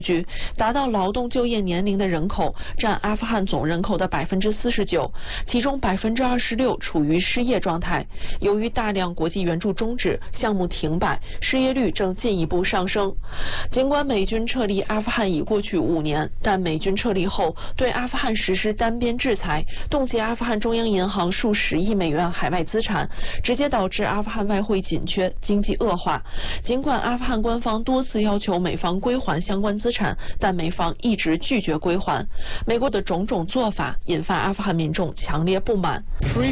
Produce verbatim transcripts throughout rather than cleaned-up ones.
据达到劳动就业年龄的人口占阿富汗总人口的百分之四十九，其中百分之二十六处于失业状态。由于大量国际援助终止，项目停摆，失业率正进一步上升。尽管美军撤离阿富汗已过去五年，但美军撤离后对阿富汗实施单边制裁，冻结阿富汗中央银行数十亿美元海外资产，直接导致阿富汗外汇紧缺，经济恶化。尽管阿富汗官方多次要求美方归还相关资产，但美方一直拒绝归还。美国的种种做法引发阿富汗民众强烈不满。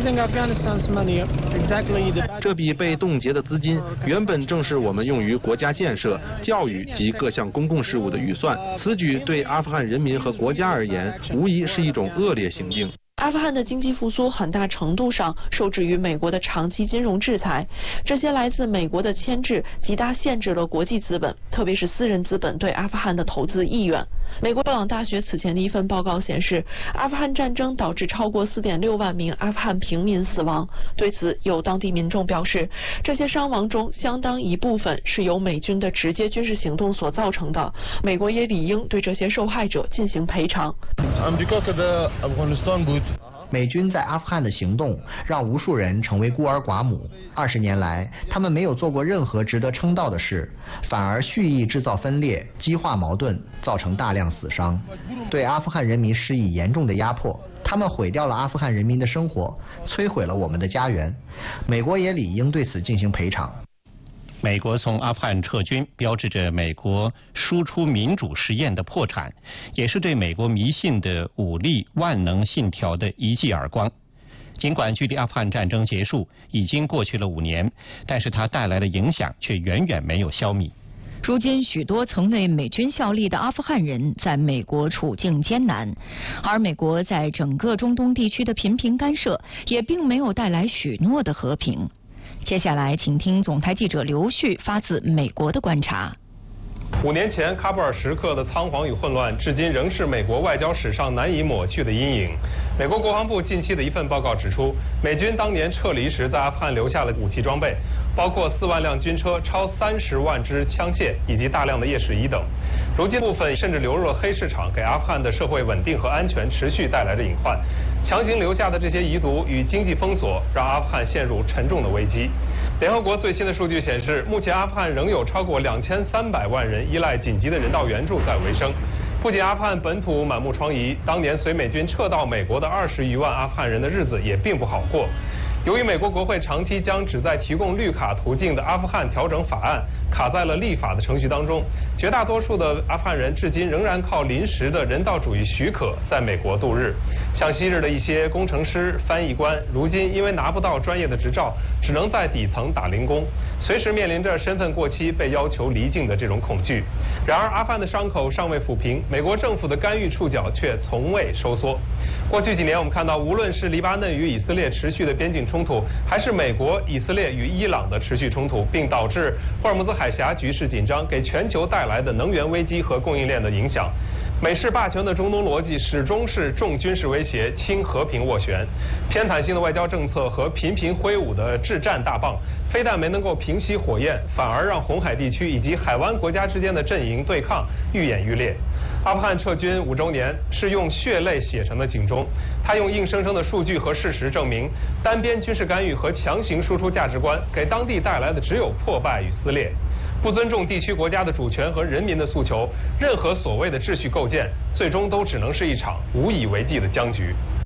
这笔被冻结的资金原本正是我们用于国家建设、教育及各项公共事务的预算，此举对阿富汗人民和国家而言，无疑是一种恶劣行径。 阿富汗的经济复苏很大程度上受制于美国的长期金融制裁，这些来自美国的牵制极大限制了国际资本，特别是私人资本对阿富汗的投资意愿。美国布朗大学此前的一份报告显示，阿富汗战争导致超过 四点六万名阿富汗平民死亡。对此，有当地民众表示，这些伤亡中相当一部分是由美军的直接军事行动所造成的，美国也理应对这些受害者进行赔偿。 美军在阿富汗的行动让无数人成为孤儿寡母。二十年来，他们没有做过任何值得称道的事，反而蓄意制造分裂、激化矛盾，造成大量死伤，对阿富汗人民施以严重的压迫。他们毁掉了阿富汗人民的生活，摧毁了我们的家园。美国也理应对此进行赔偿。 美国从阿富汗撤军，标志着美国输出民主实验的破产，也是对美国迷信的武力万能信条的一记耳光。尽管距离阿富汗战争结束已经过去了五年，但是它带来的影响却远远没有消弭。 如今，许多曾为美军效力的阿富汗人在美国处境艰难，而美国在整个中东地区的频频干涉，也并没有带来许诺的和平。接下来，请听总台记者刘旭发自美国的观察。 五年前喀布尔时刻的仓皇与混乱，至今仍是美国外交史上难以抹去的阴影。美国国防部近期的一份报告指出，美军当年撤离时在阿富汗留下了武器装备，包括四万辆军车、超三十万支枪械以及大量的夜视仪等。如今部分甚至流入了黑市场，给阿富汗的社会稳定和安全持续带来着隐患。强行留下的这些遗毒与经济封锁，让阿富汗陷入沉重的危机。联合国最新的数据显示，目前阿富汗仍有超过两千三百万人依赖紧急的人道援助在维生。不仅阿富汗本土满目疮痍，当年随美军撤到美国的二十余万阿富汗人的日子也并不好过。由于美国国会长期将旨在提供绿卡途径的阿富汗调整法案卡在了立法的程序当中，绝大多数的阿富汗人至今仍然靠临时的人道主义许可在美国度日。像昔日的一些工程师、翻译官，如今因为拿不到专业的执照，只能在底层打零工，随时面临着身份过期被要求离境的这种恐惧。然而，阿富汗的伤口尚未抚平，美国政府的干预触角却从未收缩。过去几年，我们看到，无论是黎巴嫩与以色列持续的边境冲突，还是美国、以色列与伊朗的持续冲突，并导致霍尔木兹海峡局势紧张，给全球带来的能源危机和供应链的影响。美式霸权的中东逻辑始终是重军事威胁，轻和平斡旋。偏袒性的外交政策和频频挥舞的制战大棒，非但没能够平息火焰，反而让红海地区以及海湾国家之间的阵营对抗愈演愈烈。阿富汗撤军五周年是用血泪写成的警钟，它用硬生生的数据和事实证明，单边军事干预和强行输出价值观给当地带来的只有破败与撕裂。不尊重地区国家的主权和人民的诉求，任何所谓的秩序构建，最终都只能是一场无以为继的僵局。